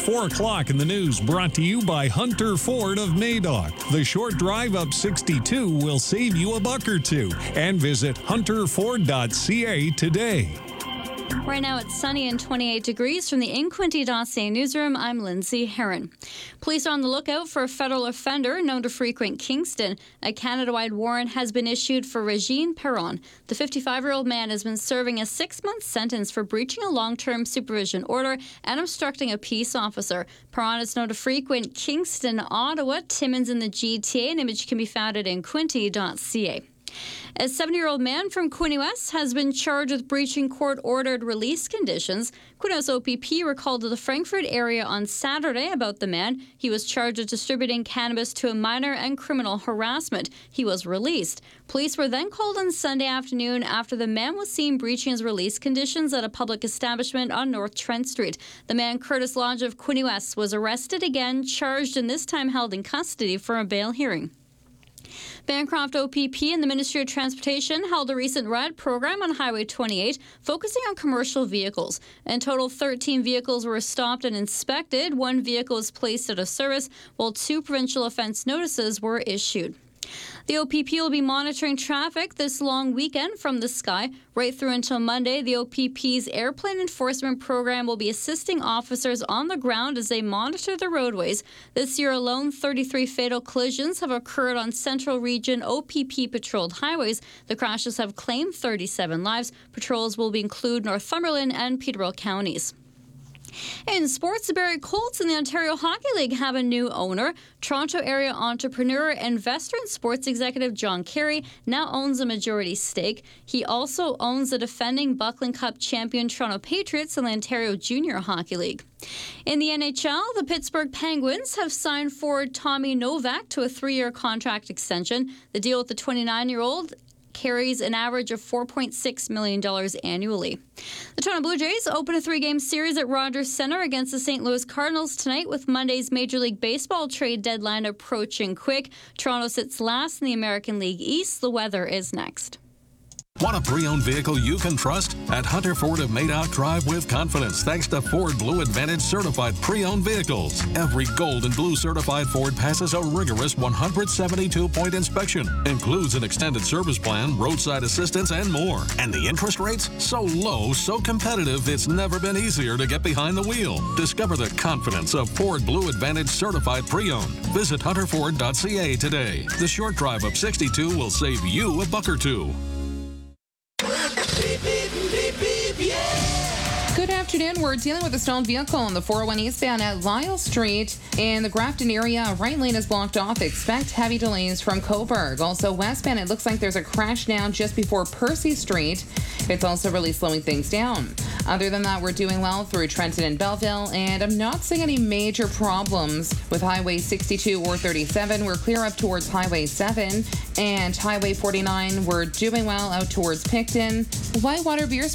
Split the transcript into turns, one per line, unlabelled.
4 o'clock in the news, brought to you by Hunter Ford of Madoc. The short drive up 62 will save you a buck or two. And visit hunterford.ca today.
Right now it's sunny and 28 degrees. From the InQuinty.ca newsroom, I'm Lindsay Heron. Police are on the lookout for a federal offender known to frequent Kingston. A Canada-wide warrant has been issued for Regine Perron. The 55-year-old man has been serving a 6-month sentence for breaching a long-term supervision order and obstructing a peace officer. Perron is known to frequent Kingston, Ottawa, Timmins, and the GTA. An image can be found at InQuinty.ca. A 70-year-old man from Quinte West has been charged with breaching court-ordered release conditions. Quinte West OPP were called to the Frankfurt area on Saturday about the man. He was charged with distributing cannabis to a minor and criminal harassment. He was released. Police were then called on Sunday afternoon after the man was seen breaching his release conditions at a public establishment on North Trent Street. The man, Curtis Lodge of Quinte West, was arrested again, charged, and this time held in custody for a bail hearing. Bancroft OPP and the Ministry of Transportation held a recent RAD program on Highway 28 focusing on commercial vehicles. In total, 13 vehicles were stopped and inspected. 1 vehicle was placed out of service, while 2 provincial offence notices were issued. The OPP will be monitoring traffic this long weekend from the sky. Right through until Monday, the OPP's airplane enforcement program will be assisting officers on the ground as they monitor the roadways. This year alone, 33 fatal collisions have occurred on Central Region OPP patrolled highways. The crashes have claimed 37 lives. Patrols will include Northumberland and Peterborough counties. In sports, the Barrie Colts in the Ontario Hockey League have a new owner. Toronto area entrepreneur and veteran sports executive John Carey now owns a majority stake. He also owns the defending Buckland Cup champion Toronto Patriots in the Ontario Junior Hockey League. In the NHL, the Pittsburgh Penguins have signed forward Tommy Novak to a 3-year contract extension. The deal with the 29-year-old carries an average of $4.6 million annually. The Toronto Blue Jays open a 3-game series at Rogers Centre against the St. Louis Cardinals tonight, with Monday's Major League Baseball trade deadline approaching quick. Toronto sits last in the American League East. The weather is next.
Want a pre-owned vehicle you can trust? At Hunter Ford of Madoc, drive with confidence thanks to Ford Blue Advantage certified pre-owned vehicles. Every gold and blue certified Ford passes a rigorous 172-point inspection. Includes an extended service plan, roadside assistance, and more. And the interest rates? So low, so competitive, it's never been easier to get behind the wheel. Discover the confidence of Ford Blue Advantage certified pre-owned. Visit hunterford.ca today. The short drive up 62 will save you a buck or two.
Good afternoon. We're dealing with a stalled vehicle on the 401 eastbound at Lyle Street in the Grafton area. Right lane is blocked off. Expect heavy delays from Coburg. Also westbound, it looks like there's a crash now just before Percy Street. It's also really slowing things down. Other than that, we're doing well through Trenton and Belleville, and I'm not seeing any major problems with Highway 62 or 37. We're clear up towards Highway 7 and Highway 49. We're doing well out towards Picton. Whitewater Beer